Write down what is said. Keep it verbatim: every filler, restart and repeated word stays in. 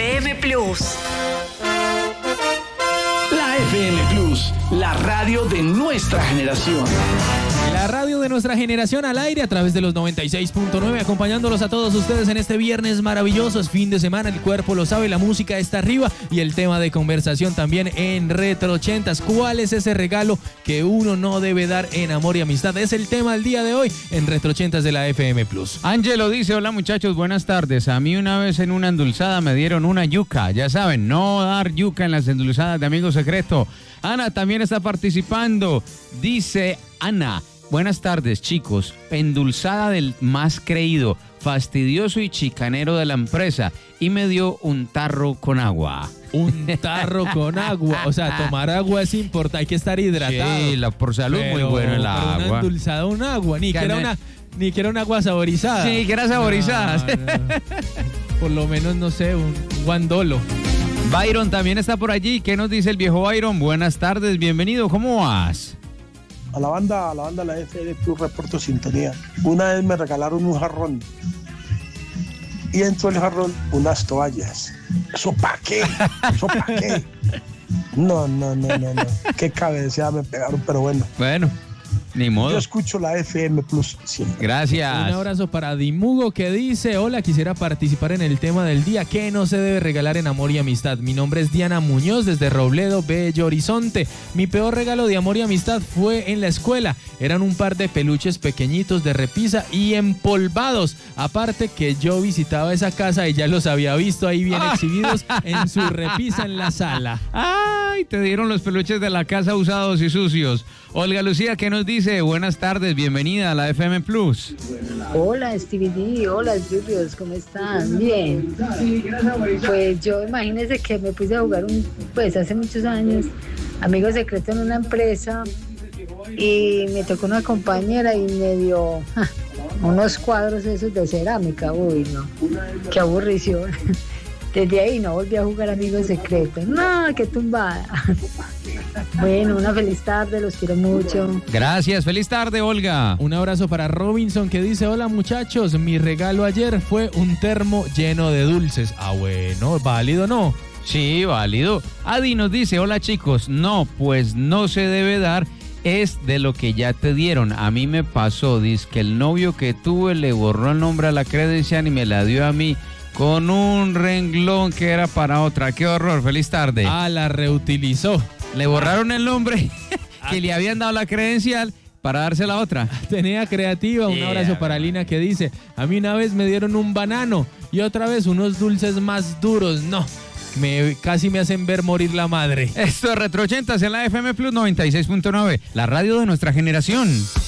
F M Plus. La F M Plus, la radio de nuestra generación. La radio de nuestra generación al aire a través de los noventa y seis punto nueve, acompañándolos a todos ustedes en este viernes maravilloso. Es fin de semana, el cuerpo lo sabe, la música está arriba y el tema de conversación también en Retro ochentas. ¿Cuál es ese regalo que uno no debe dar en amor y amistad? Es el tema del día de hoy en Retro ochentas de la F M Plus. Ángelo dice: hola muchachos, buenas tardes. A mí una vez en una endulzada me dieron una yuca. Ya saben, no dar yuca en las endulzadas de Amigo Secreto. Ana también está participando. Dice Ana: buenas tardes, chicos. Endulzada del más creído, fastidioso y chicanero de la empresa. Y me dio un tarro con agua. Un tarro con agua. O sea, tomar agua es importante. Hay que estar hidratado. Sí, la, por salud pero, muy bueno el agua. Una endulzada, un agua. Ni que era una, ni que era un agua saborizada. Sí, que era saborizada. No, no. Por lo menos, no sé, un guandolo. Byron también está por allí. ¿Qué nos dice el viejo Byron? Buenas tardes, bienvenido. ¿Cómo vas? A la banda, a la banda la F M Plus reporto sintonía. Una vez me regalaron un jarrón y dentro del jarrón unas toallas. ¿Eso para qué? ¿Eso para qué? No, no, no, no, no. Qué cabeceada me pegaron, pero bueno. Bueno, ni modo. Yo escucho la F M Plus siempre. Gracias. Un abrazo para Dimugo que dice: hola, quisiera participar en el tema del día. ¿Qué no se debe regalar en amor y amistad? Mi nombre es Diana Muñoz desde Robledo, Bello Horizonte. Mi peor regalo de amor y amistad fue en la escuela. Eran un par de peluches pequeñitos de repisa y empolvados. Aparte que yo visitaba esa casa y ya los había visto ahí bien exhibidos en su repisa en la sala. Ay, te dieron los peluches de la casa usados y sucios. Olga Lucía, ¿qué nos dice? Buenas tardes, bienvenida a la F M Plus. Hola, Stevie D, hola, Julius, ¿cómo están? Bien. Pues yo, imagínense que me puse a jugar un, pues hace muchos años, Amigo Secreto en una empresa y me tocó una compañera y me dio ja, unos cuadros esos de cerámica. Uy, no, qué aburrición. Desde ahí no volví a jugar Amigo Secreto. No, qué tumbada. Bueno, una feliz tarde, los quiero mucho. Gracias, feliz tarde, Olga. Un abrazo para Robinson que dice: hola muchachos, mi regalo ayer fue un termo lleno de dulces. Ah, bueno, ¿válido o no? Sí, válido. Adi nos dice: hola chicos, no, pues no se debe dar, es de lo que ya te dieron. A mí me pasó, dice que el novio que tuve le borró el nombre a la credencial y me la dio a mí con un renglón que era para otra. Qué horror, feliz tarde. Ah, la reutilizó. Le borraron el nombre que le habían dado la credencial para darse la otra. Tenía creativa. Un yeah. abrazo para Lina que dice: a mí una vez me dieron un banano y otra vez unos dulces más duros. No, me, casi me hacen ver morir la madre. Esto es Retro ochentas en la F M Plus noventa y seis punto nueve, la radio de nuestra generación.